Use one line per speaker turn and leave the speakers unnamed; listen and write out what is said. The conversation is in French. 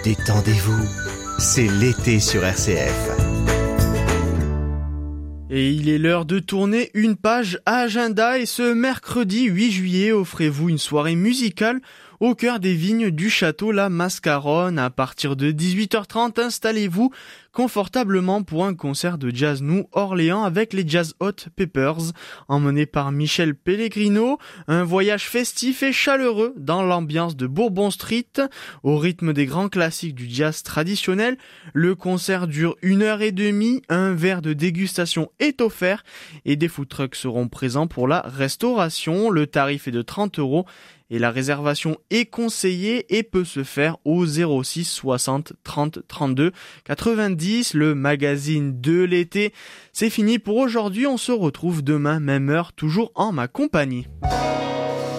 détendez-vous, c'est l'été sur RCF.
Et il est l'heure de tourner une page agenda et ce mercredi 8 juillet, offrez-vous une soirée musicale au cœur des vignes du château La Mascaronne. À partir de 18h30, installez-vous confortablement pour un concert de Jazz New Orléans avec les Jazz Hot Peppers, emmené par Michel Pellegrino. Un voyage festif et chaleureux dans l'ambiance de Bourbon Street, au rythme des grands classiques du jazz traditionnel. Le concert dure 1h30, un verre de dégustation est offert et des food trucks seront présents pour la restauration. Le tarif est de 30 € et la réservation est conseillée et peut se faire au 06 60 30 32 90. Le magazine de l'été, c'est fini pour aujourd'hui. On se retrouve demain, même heure, toujours en ma compagnie.